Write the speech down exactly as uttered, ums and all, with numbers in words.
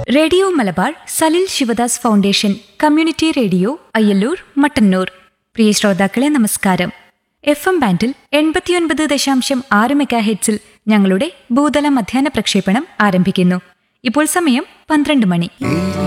Radio Malabar Salil Sivadas foundation community radio Ayyallur Mattannur. പ്രിയ ശ്രോതാക്കളെ നമസ്കാരം. F M ബാൻഡിൽ എൺപത്തിയൊൻപത് ദശാംശം ആറ് മെഗാ ഹെഡ്സിൽ ഞങ്ങളുടെ ഭൂതല മധ്യാഹ്ന പ്രക്ഷേപണം ആരംഭിക്കുന്നു. ഇപ്പോൾ സമയം പന്ത്രണ്ട് മണി.